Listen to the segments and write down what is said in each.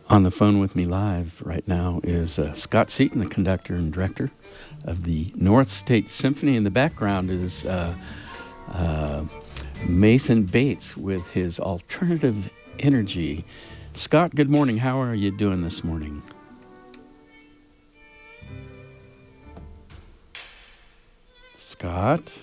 On the phone with me live right now is Scott Seaton, the conductor and director of the North State Symphony. In the background is Mason Bates with his Alternative Energy. Scott, good morning. How are you doing this morning? Scott?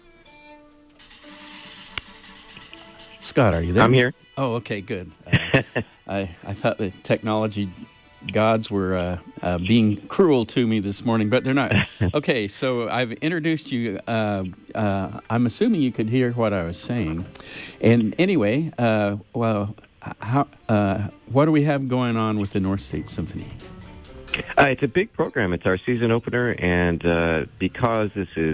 Scott, are you there? I'm here. Oh, okay, good. I thought the technology gods were being cruel to me this morning, but they're not. Okay, so I've introduced you. I'm assuming you could hear what I was saying. And anyway, what do we have going on with the North State Symphony? It's a big program. It's our season opener, and because this is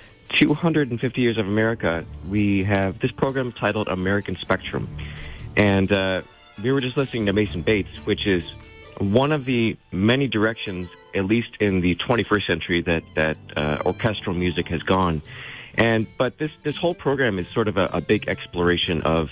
250 years of America, we have this program titled American Spectrum. And we were just listening to Mason Bates, which is one of the many directions, at least in the 21st century, that orchestral music has gone. But this whole program is sort of a big exploration of,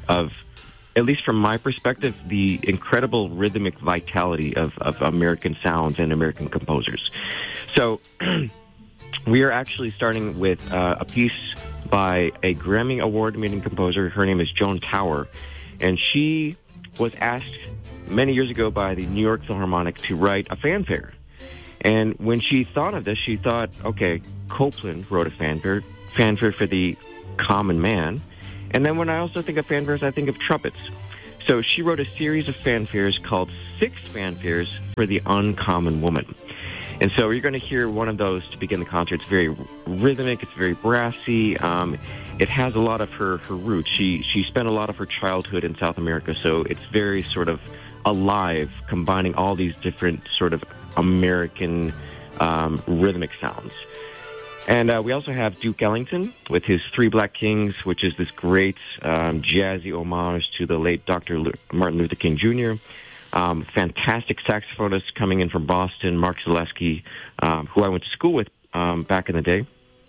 at least from my perspective, the incredible rhythmic vitality of American sounds and American composers. So we are actually starting with a piece by a Grammy Award-winning composer. Her name is Joan Tower, and she was asked many years ago by the New York Philharmonic to write a fanfare. And when she thought of this, she thought, okay, Copland wrote a fanfare for the common man. And then when I also think of fanfares, I think of trumpets. So she wrote a series of fanfares called Six Fanfares for the Uncommon Woman. And so you're going to hear one of those to begin the concert. It's very rhythmic. It's very brassy. It has a lot of her roots. She spent a lot of her childhood in South America, so it's very sort of alive, combining all these different sort of American rhythmic sounds. And we also have Duke Ellington with his Three Black Kings, which is this great jazzy homage to the late Dr. Martin Luther King Jr., fantastic saxophonist coming in from Boston, Mark Zaleski, who I went to school with back in the day.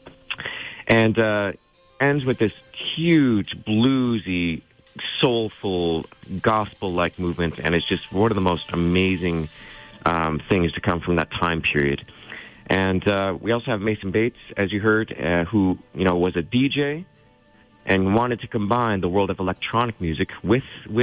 And ends with this huge, bluesy, soulful, gospel-like movement, and it's just one of the most amazing things to come from that time period. And we also have Mason Bates, as you heard, who was a DJ and wanted to combine the world of electronic music with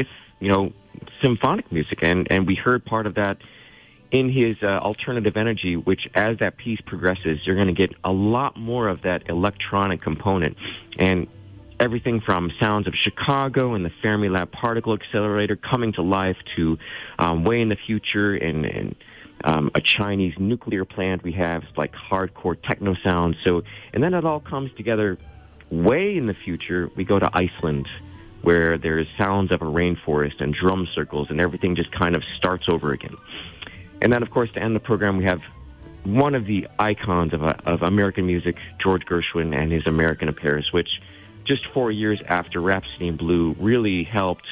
symphonic music, and we heard part of that in his Alternative Energy, which as that piece progresses, you're going to get a lot more of that electronic component, and everything from sounds of Chicago and the Fermilab Particle Accelerator coming to life to way in the future and a Chinese nuclear plant. We have like hardcore techno sounds. So, and then it all comes together way in the future. We go to Iceland, where there's sounds of a rainforest and drum circles, and everything just kind of starts over again. And then, of course, to end the program, we have one of the icons of American music, George Gershwin and his American Affairs, which just 4 years after Rhapsody in Blue really helped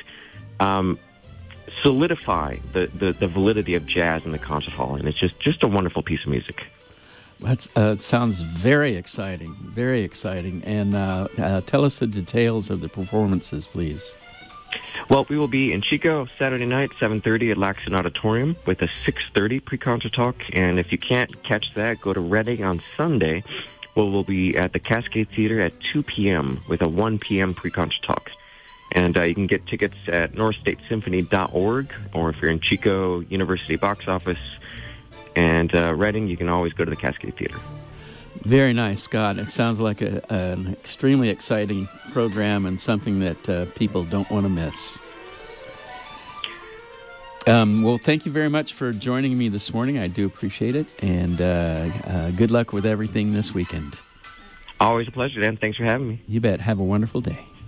solidify the validity of jazz in the concert hall. And it's just a wonderful piece of music. It sounds very exciting, very exciting. And tell us the details of the performances, please. Well, we will be in Chico Saturday night, 7:30 at Laxon Auditorium with a 6:30 pre-concert talk. And if you can't catch that, go to Reading on Sunday, where we'll be at the Cascade Theater at 2 p.m. with a 1 p.m. pre-concert talk. And you can get tickets at northstatesymphony.org, or if you're in Chico University box office and Reading, you can always go to the Cascade Theater. Very nice, Scott. It sounds like an extremely exciting program and something that people don't want to miss. Well, thank you very much for joining me this morning. I do appreciate it, and good luck with everything this weekend. Always a pleasure, Dan. Thanks for having me. You bet. Have a wonderful day.